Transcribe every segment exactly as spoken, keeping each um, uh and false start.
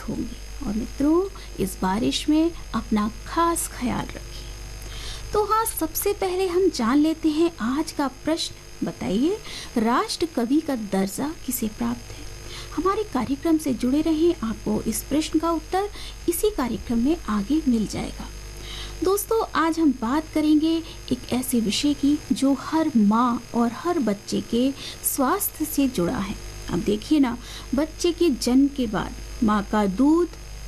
होंगे। और मित्रों, इस बारिश में अपना खास ख्याल रखिए। तो हाँ, सबसे पहले हम जान लेते हैं आज का प्रश्न। बताइए, राष्ट्र कवि का दर्जा किसे प्राप्त है? हमारे कार्यक्रम से जुड़े रहें, आपको इस प्रश्न का उत्तर इसी कार्यक्रम में आगे मिल जाएगा। दोस्तों, आज हम बात करेंगे एक ऐसे विषय की जो हर माँ और हर बच्चे के स्वास्थ्य से जुड़ा है। अब देखिए ना, बच्चे के जन्म के बाद माँ का दूध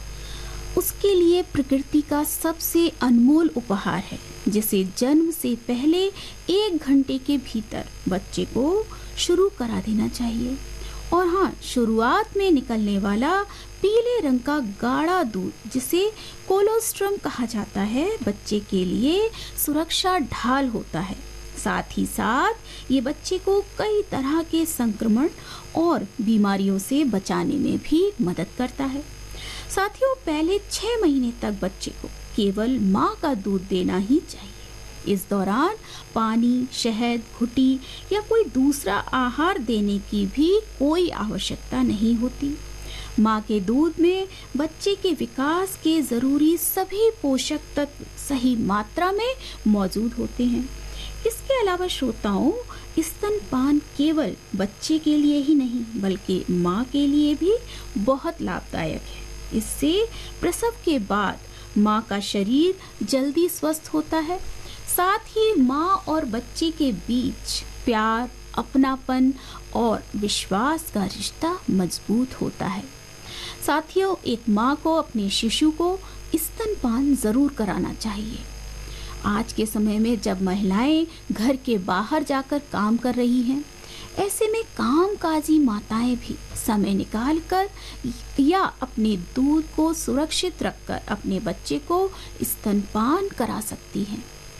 उसके लिए प्रकृति का सबसे अनमोल उपहार है, जिसे जन्म से पहले एक घंटे के भीतर बच्चे को शुरू करा देना चाहिए। और हाँ, शुरुआत में निकलने वाला पीले रंग का गाढ़ा दूध, जिसे कोलोस्ट्रम कहा जाता है, बच्चे के लिए सुरक्षा ढाल होता है। साथ ही साथ ये बच्चे को कई तरह के संक्रमण और बीमारियों से बचाने में भी मदद करता है। साथियों, पहले छह महीने तक बच्चे को केवल माँ का दूध देना ही चाहिए। इस दौरान पानी, शहद, घुटी या कोई दूसरा आहार देने की भी कोई आवश्यकता नहीं होती। माँ के दूध में बच्चे के विकास के जरूरी सभी पोषक तत्व सही मात्रा में मौजूद होते हैं। इसके अलावा श्रोताओं, स्तनपान केवल बच्चे के लिए ही नहीं बल्कि माँ के लिए भी बहुत लाभदायक है। इससे प्रसव के बाद माँ का शरीर जल्दी स्वस्थ होता है। साथ ही माँ और बच्चे के बीच प्यार, अपनापन और विश्वास का रिश्ता मजबूत होता है। साथियों, एक माँ को अपने शिशु को स्तनपान जरूर कराना चाहिए। आज के समय में जब महिलाएं घर के बाहर जाकर काम कर रही हैं, ऐसे में कामकाजी माताएं भी समय निकालकर या अपने दूध को सुरक्षित रखकर अपने बच्चे को स्तनपान करा सकती हैं।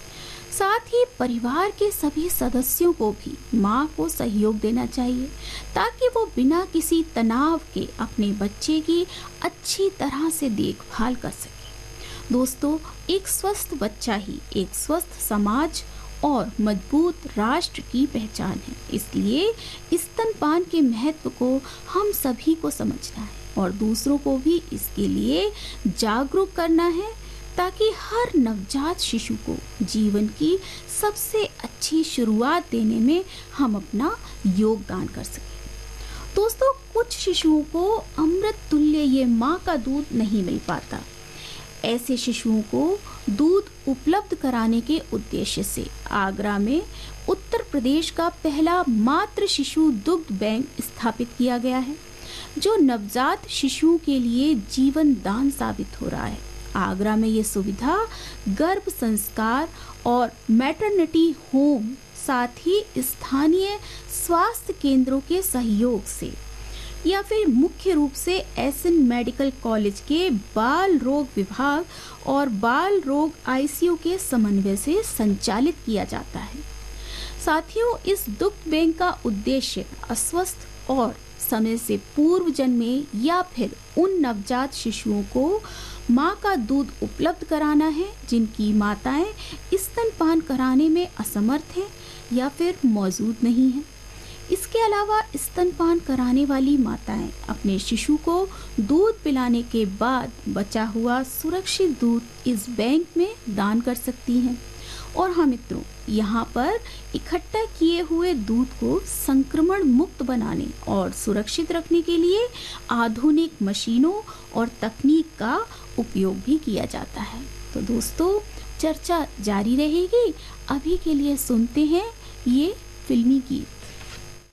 साथ ही परिवार के सभी सदस्यों को भी माँ को सहयोग देना चाहिए, ताकि वो बिना किसी तनाव के अपने बच्चे की अच्छी तरह से देखभाल कर सके। दोस्तों, एक स्वस्थ बच्चा ही एक स्वस्थ समाज और मजबूत राष्ट्र की पहचान है। इसलिए स्तनपान के महत्व को हम सभी को समझना है और दूसरों को भी इसके लिए जागरूक करना है, ताकि हर नवजात शिशु को जीवन की सबसे अच्छी शुरुआत देने में हम अपना योगदान कर सकें। दोस्तों, कुछ शिशुओं को अमृत तुल्य ये माँ का दूध नहीं मिल पाता। ऐसे शिशुओं को दूध उपलब्ध कराने के उद्देश्य से आगरा में उत्तर प्रदेश का पहला मातृ शिशु दुग्ध बैंक स्थापित किया गया है, जो नवजात शिशुओं के लिए जीवन दान साबित हो रहा है। आगरा में ये सुविधा गर्भ संस्कार और मैटरनिटी होम, साथ ही स्थानीय स्वास्थ्य केंद्रों के सहयोग से या फिर मुख्य रूप से एस एन मेडिकल कॉलेज के बाल रोग विभाग और बाल रोग आईसीयू के समन्वय से संचालित किया जाता है। साथियों, इस दुग्ध बैंक का उद्देश्य अस्वस्थ और समय से पूर्व जन्मे या फिर उन नवजात शिशुओं को माँ का दूध उपलब्ध कराना है, जिनकी माताएं स्तनपान कराने में असमर्थ हैं या फिर मौजूद नहीं हैं। इसके अलावा स्तनपान कराने वाली माताएं अपने शिशु को दूध पिलाने के बाद बचा हुआ सुरक्षित दूध इस बैंक में दान कर सकती हैं। और हाँ मित्रों, यहाँ पर इकट्ठा किए हुए दूध को संक्रमण मुक्त बनाने और सुरक्षित रखने के लिए आधुनिक मशीनों और तकनीक का उपयोग भी किया जाता है। तो दोस्तों, चर्चा जारी रहेगी। अभी के लिए सुनते हैं ये फिल्मी गीत।